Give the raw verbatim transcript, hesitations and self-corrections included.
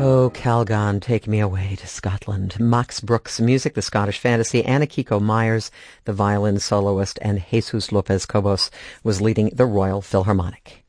Oh, Calgon, take me away to Scotland. Max Brooks' music, the Scottish fantasy. Anna Kiko Myers, the violin soloist, and Jesus Lopez Cobos was leading the Royal Philharmonic.